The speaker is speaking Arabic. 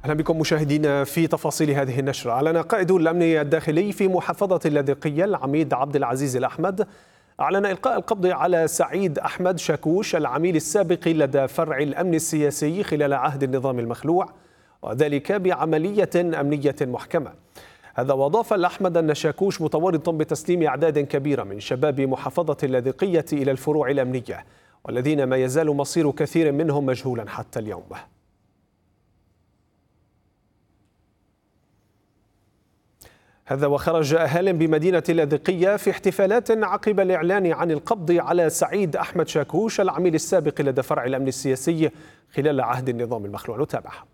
أهلا بكم مشاهدينا في تفاصيل هذه النشرة. أعلن قائد الأمن الداخلي في محافظة اللاذقية العميد عبد العزيز الأحمد أعلن إلقاء القبض على سعيد أحمد شاكوش العميل السابق لدى فرع الأمن السياسي خلال عهد النظام المخلوع، وذلك بعملية أمنية محكمة. هذا وأضاف الأحمد أن شاكوش متورط بتسليم أعداد كبيرة من شباب محافظة اللاذقية إلى الفروع الأمنية، والذين ما يزال مصير كثير منهم مجهولا حتى اليوم. هذا وخرج أهال بمدينة اللاذقية في احتفالات عقب الإعلان عن القبض على سعيد أحمد شاكوش العميل السابق لدى فرع الأمن السياسي خلال عهد النظام المخلوع. نتابع.